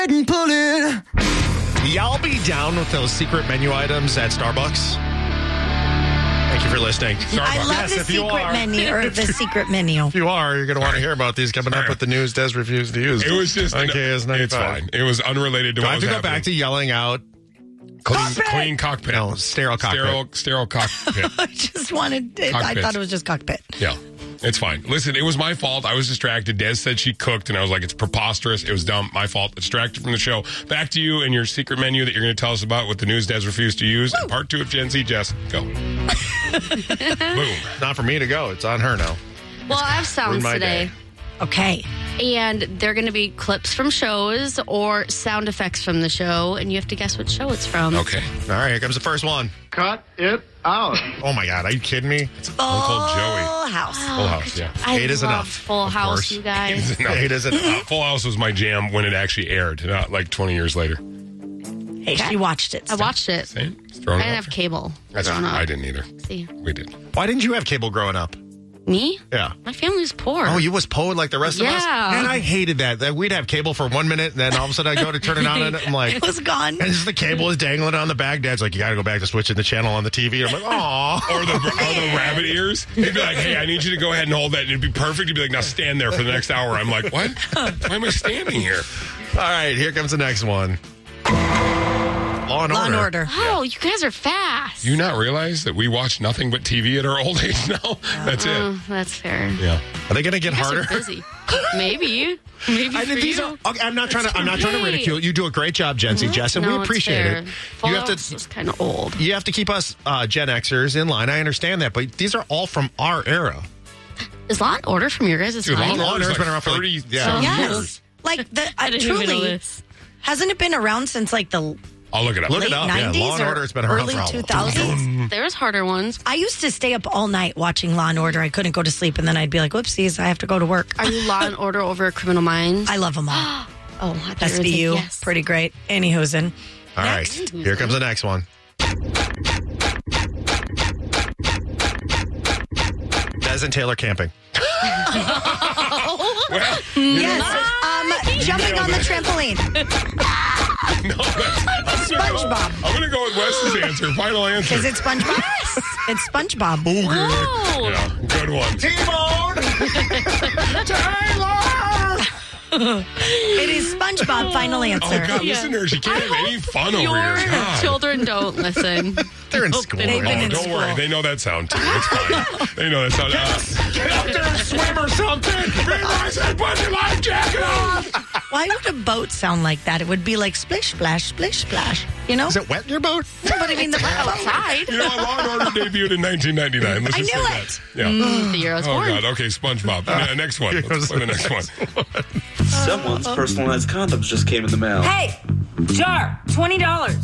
and pull it. Y'all be down with those secret menu items at Starbucks? Thank you for listening. I love the secret menu or the secret menu. If you are, you're going to want to hear about these coming up with the news Des refused to use. It was just on KS95. It's fine. It was unrelated to Do what I have was to go happening. back to yelling out Clean cockpit. No, sterile cockpit. Sterile cockpit. I just wanted it. I Cockpit. thought it was just cockpit. Yeah. It's fine. Listen, it was my fault. I was distracted. Des said she cooked, and I was like, it's preposterous. It was dumb. My fault. Distracted from the show. Back to you and your secret menu that you're going to tell us about what the news Des refused to use. And part 2 of Gen Z. Jess, go. Boom. Not for me to go. It's on her now. Well, I have sounds Ruined my today. day. Okay. And they're going to be clips from shows or sound effects from the show, and you have to guess what show it's from. Okay. All right, here comes the first one. Cut it out. Oh, my God. Are you kidding me? Uncle Joey. Full House. Full House, yeah. I 8 is love enough, Full of House, course. you guys. No. 8 is enough. Full House was my jam when it actually aired, not like 20 years later. Hey, she watched it. I watched it. Same. I didn't have cable That's growing true. up. I didn't either. See, We did. Why didn't you have cable growing up? me? Yeah. My family's poor. Oh, you was poor like the rest of us? Yeah. And I hated that. That we'd have cable for 1 minute, and then all of a sudden I'd go to turn it on, and I'm like, It was gone. and just the cable is dangling on the back. Dad's like, you got to go back to switching the channel on the TV. I'm like, aw. Or the rabbit ears. He'd be like, hey, I need you to go ahead and hold that. And it'd be perfect. He'd be like, now stand there for the next hour. I'm like, what? Why am I standing here? All right, here comes the next one. Law and Law and Order. Order. Oh, you guys are fast. Do you not realize that we watch nothing but TV at our old age now? That's it. That's fair. Yeah. Are they going to get You guys harder? are busy. Maybe. Maybe I for think these you. are. Okay, I'm not trying to okay. ridicule. You do a great job, Gen Z, Jess, and No, we it's appreciate fair. it. Full You have House to. was kind of old. You have to keep us Gen Xers in line. I understand that, but these are all from our era. Is Law and Order from your guys' Dude, time? Law and Order's Order's been around for like 30 yeah. Yes. years. Like, I didn't even know truly, this. hasn't it been around since like the I'll look it up. Look late it up. 90s Yeah, Law and or Order's been around early for a 2000s? There's harder ones. I used to stay up all night watching Law and Order. I couldn't go to sleep, and then I'd be like, whoopsies, I have to go to work. Are you Law and Order over Criminal Minds? I love them all. Oh, I thought you were gonna say SVU, yes. pretty great. Anywho's in. All right, Next. here comes the next one. Des and Taylor camping. Well, Yes, jumping on the trampoline. no, SpongeBob. I'm going to go with Wes's answer. Final answer. Is it SpongeBob? It's SpongeBob. Oh. Yeah, good one. It is SpongeBob. Final answer. Oh, God, listen to her. She can't have any fun over Your here. God. children don't listen. They're in school. They've been Oh, in don't school. worry. They know that sound, too. It's fine. They know that sound. Get out there and swim or something. I said, put your life jacket on. Why would a boat sound like that? It would be like splish splash, splish splash. You know? Is it wet in your boat? No, but I mean the Outside. You know, Law and Order debuted in 1999. Let's I just knew say it. that. Yeah. The year I was Oh, born. God. Okay, SpongeBob. Next one. Let's play the next one. Someone's personalized condoms just came in the mail. Hey, jar, $20.